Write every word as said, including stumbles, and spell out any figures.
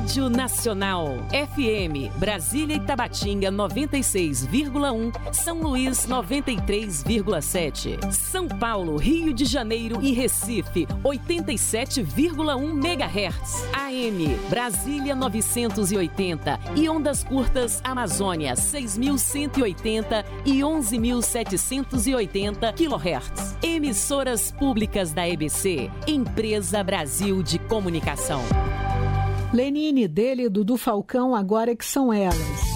Rádio Nacional. F M, Brasília e Tabatinga noventa e seis vírgula um, São Luís noventa e três vírgula sete. São Paulo, Rio de Janeiro e Recife oitenta e sete vírgula um megahertz. A M, Brasília novecentos e oitenta e ondas curtas Amazônia seis mil cento e oitenta e onze mil setecentos e oitenta quilohertz. Emissoras públicas da E B C, Empresa Brasil de Comunicação. Lenine, dele e Dudu Falcão, agora é que são elas.